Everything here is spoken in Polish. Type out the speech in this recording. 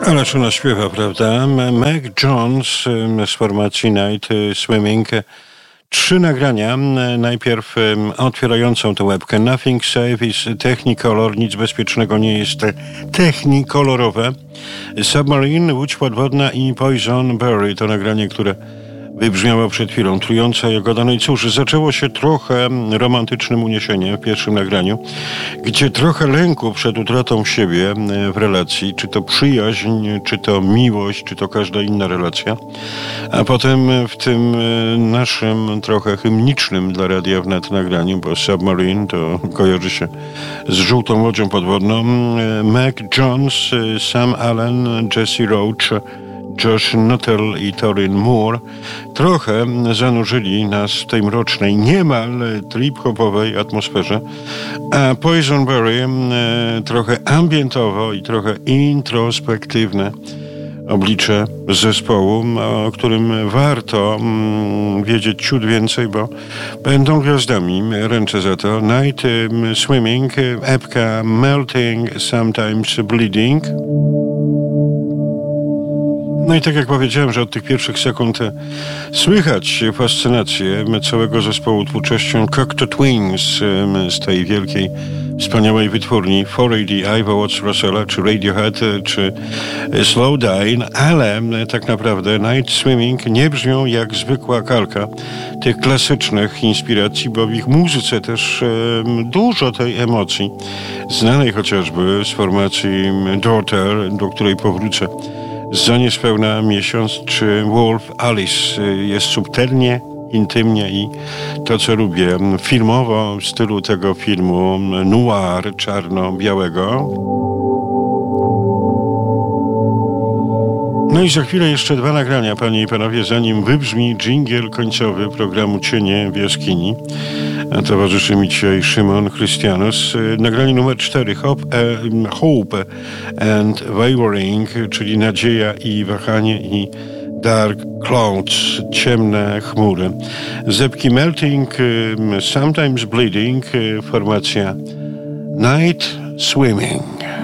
Ależ ona śpiewa, prawda? Meg Jones z formacji Night Swimming. 3 nagrania. Najpierw otwierającą tę łebkę Nothing Safe is Technicolor. Nic bezpiecznego nie jest technikolorowe. Submarine, Łódź podwodna i Poison Berry. To nagranie, które wybrzmiało przed chwilą. Trująca jagoda. No i cóż, zaczęło się trochę romantycznym uniesieniem w pierwszym nagraniu, gdzie trochę lęku przed utratą siebie w relacji, czy to przyjaźń, czy to miłość, czy to każda inna relacja. A potem w tym naszym trochę hymnicznym dla Radia Wnet nagraniu, bo Submarine to kojarzy się z żółtą łodzią podwodną, Meg Jones, Sam Allen, Jesse Roach, Josh Nuttall i Torin Moore trochę zanurzyli nas w tej mrocznej, niemal trip-hopowej atmosferze, a Poison Berry trochę ambientowo i trochę introspektywne oblicze zespołu, o którym warto wiedzieć ciut więcej, bo będą gwiazdami, ręczę za to. Night Swimming, epka Melting, Sometimes Bleeding. No i tak jak powiedziałem, że od tych pierwszych sekund słychać fascynację całego zespołu twórczością Cocteau Twins z tej wielkiej, wspaniałej wytwórni 4AD, Ivo Watts Russella, czy Radiohead, czy Slowdive, ale tak naprawdę Night Swimming nie brzmią jak zwykła kalka tych klasycznych inspiracji, bo w ich muzyce też dużo tej emocji, znanej chociażby z formacji Daughter, do której powrócę za niespełna miesiąc, czy Wolf Alice. Jest subtelnie, intymnie i to, co lubię, filmowo w stylu tego filmu noir, czarno-białego. No i za chwilę jeszcze 2 nagrania, panie i panowie, zanim wybrzmi dżingiel końcowy programu Cienie w jaskini. A towarzyszy mi dzisiaj Szymon Chrystianos. Nagranie numer 4, Hope and Wavering, czyli nadzieja i wahanie, i Dark Clouds, ciemne chmury. Zepki Melting, Sometimes Bleeding, formacja Night Swimming.